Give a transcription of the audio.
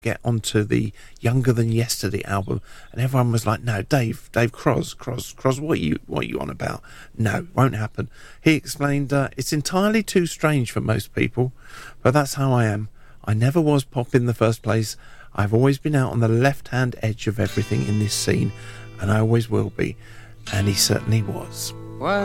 get onto the Younger Than Yesterday album, and everyone was like, no, Dave Cross, what are you on about? No, won't happen. He explained, it's entirely too strange for most people, but that's how I am. I never was pop in the first place. I've always been out on the left-hand edge of everything in this scene, and I always will be. And he certainly was.